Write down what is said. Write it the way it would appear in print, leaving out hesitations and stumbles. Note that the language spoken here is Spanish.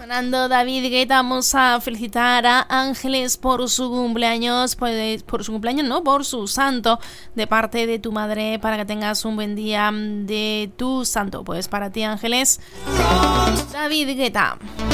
Sonando David Guetta, vamos a felicitar a Ángeles por su cumpleaños, pues, por su cumpleaños no, por su santo, de parte de tu madre, para que tengas un buen día de tu santo. Pues para ti, Ángeles, David Guetta.